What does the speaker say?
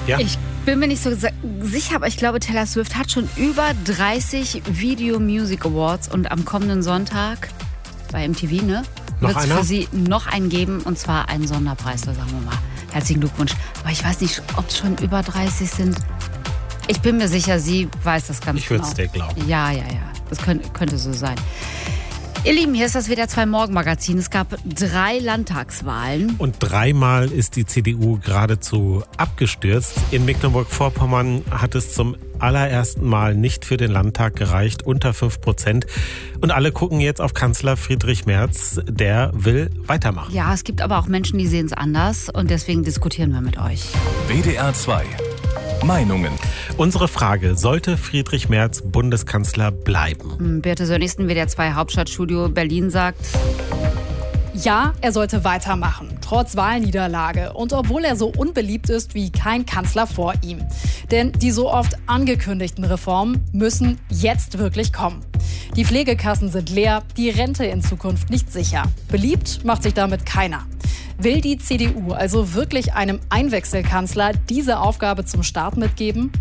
Ja. Ich bin mir nicht so sicher, aber ich glaube, Taylor Swift hat schon über 30 Video Music Awards und am kommenden Sonntag bei MTV, ne? Wird es für sie noch einen geben, und zwar einen Sonderpreis, da sagen wir mal. Herzlichen Glückwunsch. Aber ich weiß nicht, ob es schon über 30 sind. Ich bin mir sicher, sie weiß das ganz Ich genau. würde es dir glauben. Ja. Das könnte so sein. Ihr Lieben, hier ist das WDR 2 Morgenmagazin. Es gab 3 Landtagswahlen. Und 3-mal ist die CDU geradezu abgestürzt. In Mecklenburg-Vorpommern hat es zum allerersten Mal nicht für den Landtag gereicht, unter 5%. Und alle gucken jetzt auf Kanzler Friedrich Merz. Der will weitermachen. Ja, es gibt aber auch Menschen, die sehen es anders. Und deswegen diskutieren wir mit euch. WDR 2 Meinungen. Unsere Frage: Sollte Friedrich Merz Bundeskanzler bleiben? Birte Sönnigsen, WDR 2 Hauptstadtstudio Berlin, sagt: Ja, er sollte weitermachen, trotz Wahlniederlage und obwohl er so unbeliebt ist wie kein Kanzler vor ihm. Denn die so oft angekündigten Reformen müssen jetzt wirklich kommen. Die Pflegekassen sind leer, die Rente in Zukunft nicht sicher. Beliebt macht sich damit keiner. Will die CDU also wirklich einem Einwechselkanzler diese Aufgabe zum Start mitgeben?